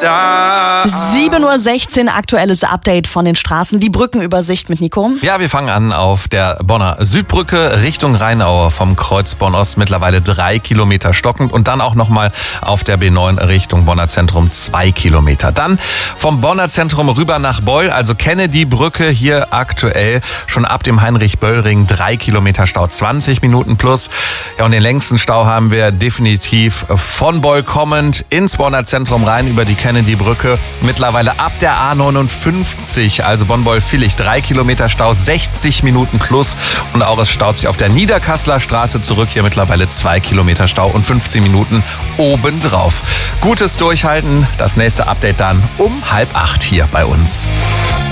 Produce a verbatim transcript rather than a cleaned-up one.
sieben Uhr sechzehn, aktuelles Update von den Straßen. Die Brückenübersicht mit Nico. Ja, wir fangen an auf der Bonner Südbrücke Richtung Rheinaue vom Kreuz Bonn-Ost. Mittlerweile drei Kilometer stockend. Und dann auch nochmal auf der B neun Richtung Bonner Zentrum zwei Kilometer. Dann vom Bonner Zentrum rüber nach Beul, also Kennedy-Brücke. Hier aktuell schon ab dem Heinrich-Böll-Ring drei Kilometer Stau, zwanzig Minuten plus. Ja, und den längsten Stau haben wir definitiv von Beul kommend ins Bonner Zentrum rein über die Kennedy-Brücke. Mittlerweile ab der A neunundfünfzig, also Bonn-Beul-Villig, drei Kilometer Stau, sechzig Minuten plus. Und auch es staut sich auf der Niederkasseler Straße zurück. Hier mittlerweile zwei Kilometer Stau und fünfzehn Minuten obendrauf. Gutes Durchhalten. Das nächste Update dann um halb acht hier bei uns.